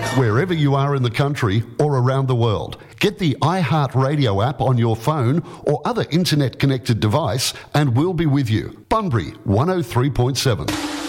Wherever you are in the country or around the world, get the iHeartRadio app on your phone or other internet-connected device and we'll be with you. Bunbury 103.7.